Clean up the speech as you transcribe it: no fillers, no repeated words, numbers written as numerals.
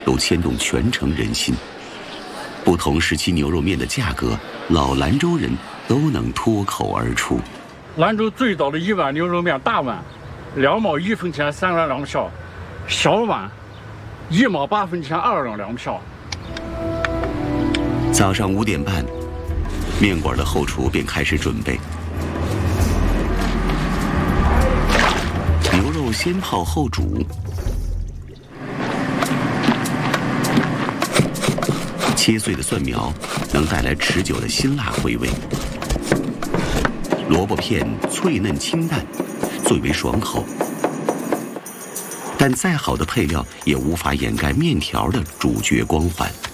都牵动全城人心。不同时期牛肉面的价格，老兰州人都能脱口而出。 兰州最早的一碗牛肉面，大碗2毛1分钱3两2票，小碗1毛8分钱2两2票。 早上5点半，面馆的后厨便开始准备。牛肉先泡后煮，切碎的蒜苗能带来持久的辛辣回味，萝卜片脆嫩清淡，最为爽口。但再好的配料也无法掩盖面条的主角光环。